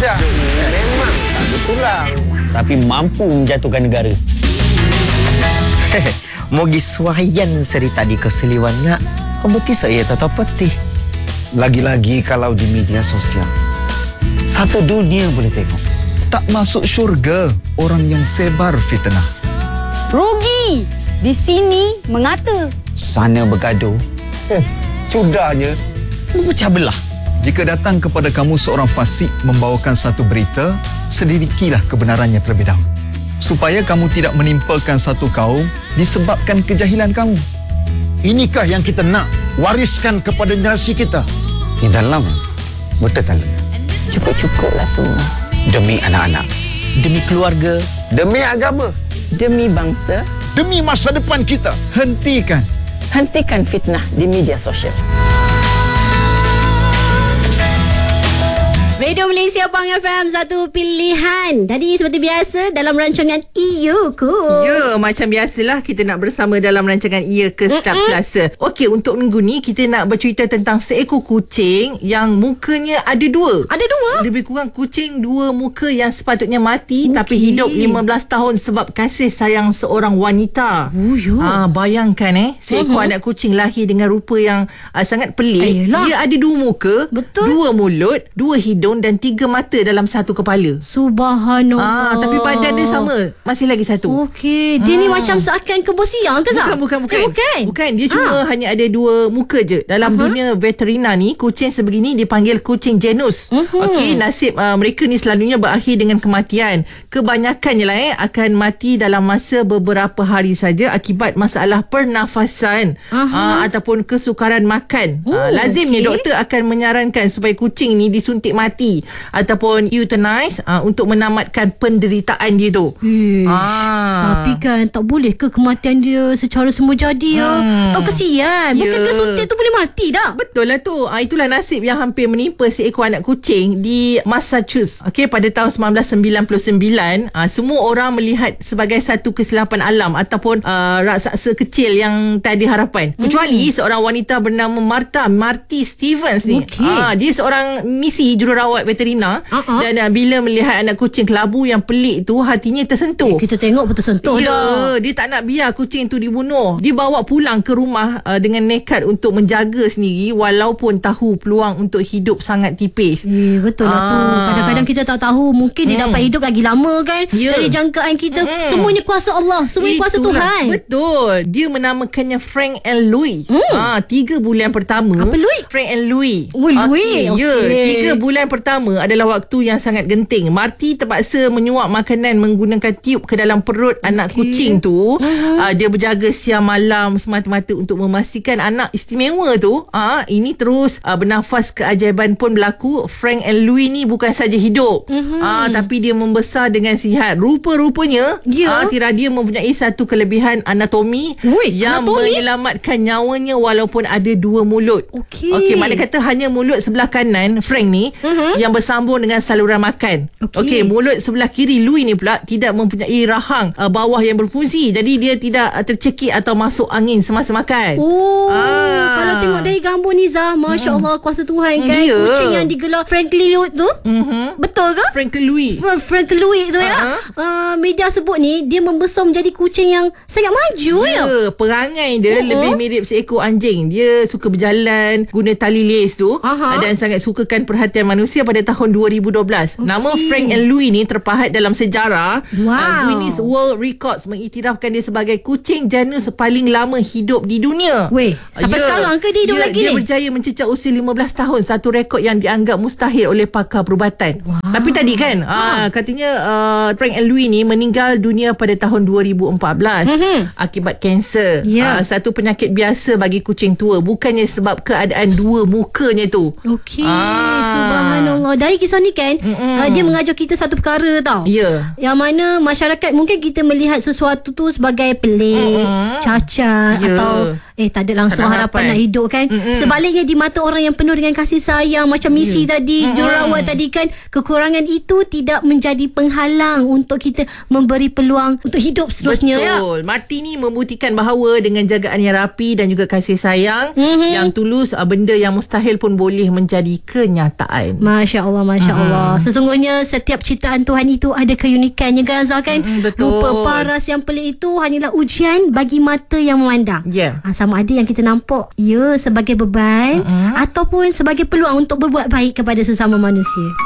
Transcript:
dah. Memang tak bertulang, tapi mampu menjatuhkan negara. Mogi suayan cerita di keseliwan nak. Pembeti saya tetap peti. Lagi-lagi kalau di media sosial. Satu dunia boleh tengok. Tak masuk syurga orang yang sebar fitnah. Rugi. Di sini mengata. Sana bergaduh. Sudahnya. Pecah belah. Jika datang kepada kamu seorang fasik membawakan satu berita, selidikilah kebenarannya terlebih dahulu. Supaya kamu tidak menimpakan satu kaum disebabkan kejahilan kamu. Inikah yang kita nak wariskan kepada generasi kita? Di dalam betul tak? Cukup-cukuplah tu. Demi anak-anak. Demi keluarga. Demi agama. Demi bangsa, Demi masa depan kita. Hentikan. hentikan fitnah di media sosial. Radio Malaysia Pang FM, satu pilihan. Tadi seperti biasa dalam rancangan Iya Ke. Ya, macam biasalah kita nak bersama dalam rancangan Iya Ke setiap Selasa. Okey, untuk minggu ni kita nak bercerita tentang seekor kucing yang mukanya ada dua. Ada dua? Lebih kurang kucing dua muka yang sepatutnya mati tapi hidup 15 tahun sebab kasih sayang seorang wanita. Bayangkan seekor anak kucing lahir dengan rupa yang sangat pelik. Ayolah. Dia ada dua muka, Betul. dua mulut, dua hidung dan 3 mata dalam satu kepala. Subhanallah. Tapi badan dia sama. Masih lagi satu. Okey. Dia ni macam seakan kebun siang ke, Zah? Bukan. Bukan. Dia cuma hanya ada dua muka je. Dalam dunia veterina ni, kucing sebegini dipanggil kucing genus. Okey, nasib mereka ni selalunya berakhir dengan kematian. Kebanyakannya lah akan mati dalam masa beberapa hari saja akibat masalah pernafasan ataupun kesukaran makan. Lazimnya doktor akan menyarankan supaya kucing ni disuntik mati ataupun euthanize untuk menamatkan penderitaan dia tu. Tapi kan tak boleh ke kematian dia secara semua jadi ya? Oh, kesian. Bukankah suntik tu boleh mati dah? Betul lah tu. Itulah nasib yang hampir menimpa seekor anak kucing di Massachusetts. Okey, pada tahun 1999, semua orang melihat sebagai satu kesilapan alam ataupun raksasa kecil yang tak ada harapan. Kecuali seorang wanita bernama Marty Stevens ni. Dia seorang misi jururawat veterina dan bila melihat anak kucing kelabu yang pelik tu, hatinya tersentuh. Kita tengok pun tersentuh dah. Dia tak nak biar kucing tu dibunuh. Dia bawa pulang ke rumah dengan nekat untuk menjaga sendiri walaupun tahu peluang untuk hidup sangat tipis. Betul lah tu. Kadang-kadang kita tak tahu, mungkin dia dapat hidup lagi lama kan. Dari jangkaan kita. Semuanya kuasa Allah, semuanya kuasa Tuhan. Betul. Dia menamakannya Frank and Louis. 3 bulan pertama. Apa Louis? Frank and Louis. Louis. Ya, 3 bulan pertama adalah waktu yang sangat genting. Marty terpaksa menyuap makanan menggunakan tiub ke dalam perut anak kucing tu. Dia berjaga siang malam semata-mata untuk memastikan anak istimewa tu ini terus bernafas. Keajaiban pun berlaku. Frank and Louis ni bukan saja hidup, tapi dia membesar dengan sihat. Rupa-rupanya Tira dia mempunyai satu kelebihan anatomi yang menyelamatkan nyawanya walaupun ada 2 mulut. Okey, mana kata hanya mulut sebelah kanan Frank ni yang bersambung dengan saluran makan. Okey, mulut sebelah kiri Louis ni pula tidak mempunyai rahang bawah yang berfungsi. Jadi dia tidak tercekik atau masuk angin semasa makan. Kalau tengok dari gambar ni, Zah, Masya Allah, kuasa Tuhan kan. Kucing yang digelar Franklin Louis tu, betul ke? Franklin Louis. Franklin Louis tu ya. Media sebut ni dia membesar menjadi kucing yang sangat maju ya. Perangai dia lebih mirip seekor anjing. Dia suka berjalan guna tali les tu dan sangat sukakan perhatian manusia. Pada tahun 2012 nama Frank and Louis ni terpahat dalam sejarah. Guinness World Records mengiktirafkan dia sebagai kucing janus paling lama hidup di dunia. Sampai sekarang ke dia hidup lagi dia ni? berjaya mencecah usia 15 tahun, satu rekod yang dianggap mustahil oleh pakar perubatan. Tapi tadi kan katanya Frank and Louis ni meninggal dunia pada tahun 2014 akibat kanser. Satu penyakit biasa bagi kucing tua, bukannya sebab keadaan 2 mukanya tu. Subhanallah. Dari kisah ni kan dia mengajar kita satu perkara tau. Yang mana masyarakat mungkin kita melihat sesuatu tu sebagai pelik, cacat atau tak ada langsung harapan nak hidup kan. Sebaliknya di mata orang yang penuh dengan kasih sayang macam misi tadi, jururawat tadi kan, kekurangan itu tidak menjadi penghalang untuk kita memberi peluang untuk hidup seterusnya. Betul. Marty ni membuktikan bahawa dengan jagaan yang rapi dan juga kasih sayang yang tulus, benda yang mustahil pun boleh menjadi kenyataan. Masya Allah, Masya Allah. Sesungguhnya setiap ciptaan Tuhan itu ada keunikannya kan Azhar kan. Betul. Rupa paras yang pelik itu hanyalah ujian bagi mata yang memandang. Ya. Sama ada yang kita nampak sebagai beban ataupun sebagai peluang untuk berbuat baik kepada sesama manusia.